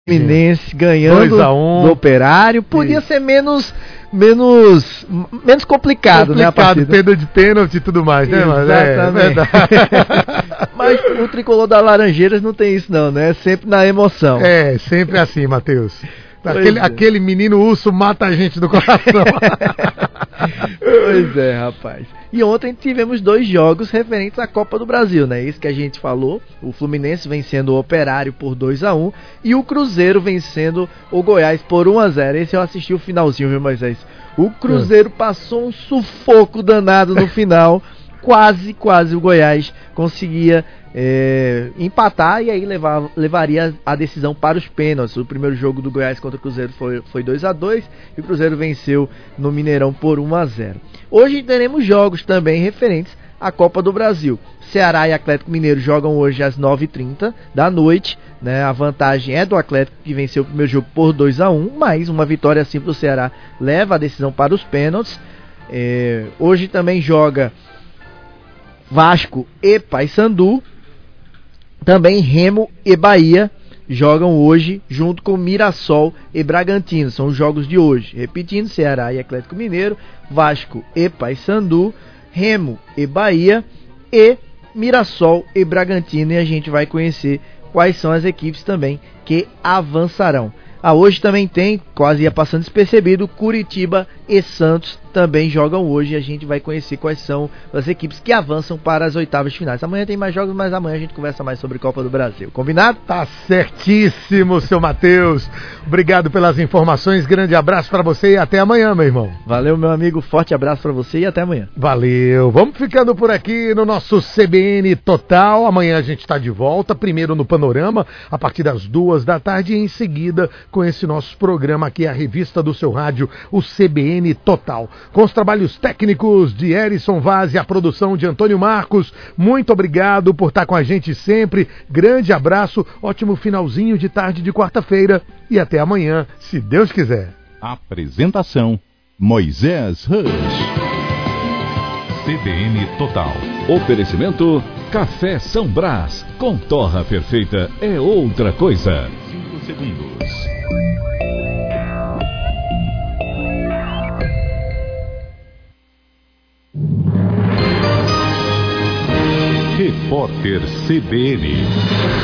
Fluminense ganhando 2-1 do Operário. Podia ser menos complicado, né? A partida. Perda de pênalti e tudo mais, né? Exatamente. Mas o tricolor da Laranjeiras não tem isso não, né? É sempre na emoção. É, sempre assim, Matheus. Aquele menino urso mata a gente do coração. Pois é, rapaz. E ontem tivemos 2 jogos referentes à Copa do Brasil, né? Isso que a gente falou. O Fluminense vencendo o Operário por 2-1 e o Cruzeiro vencendo o Goiás por 1-0. Esse eu assisti o finalzinho, viu, Moisés? O Cruzeiro passou um sufoco danado no final. Quase o Goiás conseguia empatar e aí levaria a decisão para os pênaltis. O primeiro jogo do Goiás contra o Cruzeiro foi 2-2 e o Cruzeiro venceu no Mineirão por 1-0. Hoje teremos jogos também referentes à Copa do Brasil. Ceará e Atlético Mineiro jogam hoje às 9h30 da noite, né? A vantagem é do Atlético, que venceu o primeiro jogo por 2-1, mas uma vitória assim para o Ceará leva a decisão para os pênaltis. Hoje também joga Vasco e Paysandu. Também Remo e Bahia jogam hoje junto com Mirassol e Bragantino. São os jogos de hoje. Repetindo, Ceará e Atlético Mineiro, Vasco e Paysandu, Remo e Bahia e Mirassol e Bragantino. E a gente vai conhecer quais são as equipes também que avançarão. Hoje também tem, quase ia passando despercebido, Curitiba e Santos também jogam hoje e a gente vai conhecer quais são as equipes que avançam para as oitavas de finais. Amanhã tem mais jogos, mas amanhã a gente conversa mais sobre Copa do Brasil. Combinado? Tá certíssimo, seu Matheus. Obrigado pelas informações, grande abraço para você e até amanhã, meu irmão. Valeu, meu amigo, forte abraço para você e até amanhã. Valeu, vamos ficando por aqui no nosso CBN Total. Amanhã a gente está de volta, primeiro no Panorama, a partir das 14h e em seguida com esse nosso programa aqui, a revista do seu rádio, o CBN Total. Com os trabalhos técnicos de Erison Vaz e a produção de Antônio Marcos. Muito obrigado por estar com a gente sempre. Grande abraço, ótimo finalzinho de tarde de quarta-feira e até amanhã, se Deus quiser. Apresentação: Moisés Rush. CBN Total. Oferecimento: Café São Brás. Com torra perfeita é outra coisa. 5 segundos. Repórter CBN.